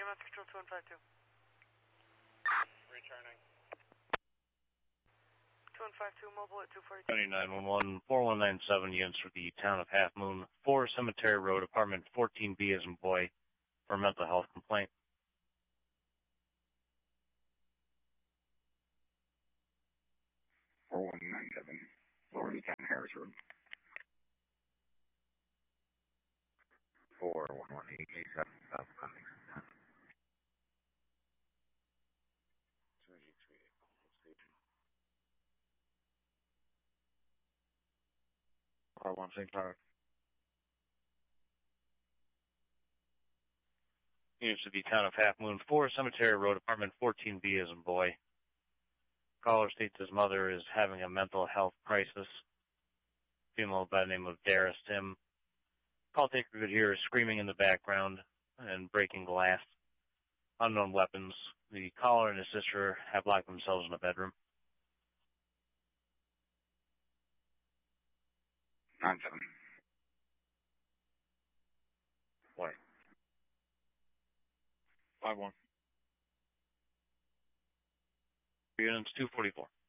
Control 2152. Returning. 2152, mobile at 242. 911, 4197 units for the town of Half Moon, 4 Cemetery Road, apartment 14B as in boy, for a mental health complaint. Florida 10 Harris Road. 411887 South Clemens. R1 St. Cloud. Units of the town of Half Moon, 4 Cemetery Road, apartment 14B as in boy. Caller states his mother is having a mental health crisis. Female by the name of Dara Sim. Call taker could hear screaming in the background and breaking glass. Unknown weapons. The caller and his sister have locked themselves in a bedroom. 97. What? 51. Units 244.